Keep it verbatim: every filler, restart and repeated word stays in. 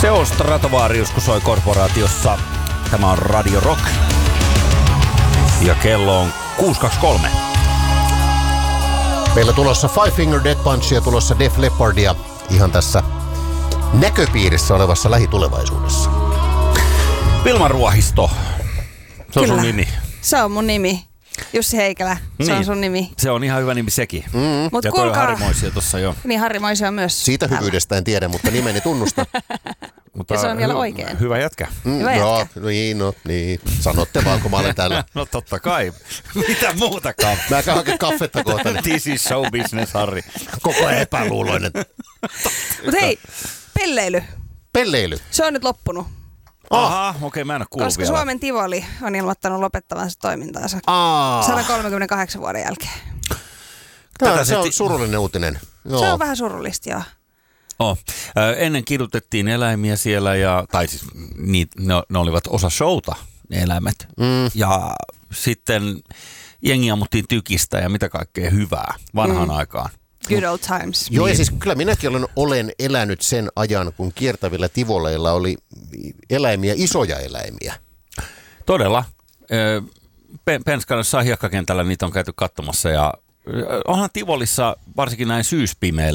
Se on Stratovarius, kun soi korporaatiossa. Tämä on Radio Rock. Ja kello on kuusi kaksikymmentäkolme. Meillä tulossa Five Finger Death Punchia, tulossa Def Leppardia ihan tässä näköpiirissä olevassa lähitulevaisuudessa. Vilma Ruohisto. Se on Kyllä. sun nimi. Se on mun nimi. Jussi Heikelä, se niin. on sun nimi. Se on ihan hyvä nimi sekin. Mm. Mut ja toi kuulkaa, on Harri Moisia tossa jo. Niin, Harri Moisia myös. Siitä täällä. hyvyydestä en tiedä, mutta nimeni tunnusta. Mutta Ja se on vielä hy- oikein. Hyvä jätkä. Mm, Hyvä joo, jätkä. niin, no, niin. Sanotte vaan, kun mä olen täällä. No totta kai. Mitä muutakaan? Mä käyn hakemaan kaffetta kohta. Niin This is show business, Harri. koko ajan epäluuloinen. Mut hei, pelleily. Pelleily. Se on nyt loppunut. Aha, okei, okay, mä en ole kuullut Koska vielä. Suomen Tivoli on ilmoittanut lopettavansa toimintaansa Aa, sata kolmekymmentäkahdeksan vuoden jälkeen. Tää, Tätä se se on ti- surullinen uutinen. Joo. Se on vähän surullista, joo. Oh. Ennen kidutettiin eläimiä siellä, ja, tai siis niit, ne, ne olivat osa showta, ne eläimet. Mm. Ja sitten jengi ammuttiin tykistä ja mitä kaikkea hyvää vanhaan Mm. aikaan. Good old times. Joo, ja siis kyllä minäkin olen, olen elänyt sen ajan, kun kiertävillä tivoleilla oli eläimiä, isoja eläimiä. Todella. Ö, Pen- Penskanassa hiekkakentällä niitä on käyty katsomassa, ja ö, onhan Tivolissa varsinkin näin syyspimeillä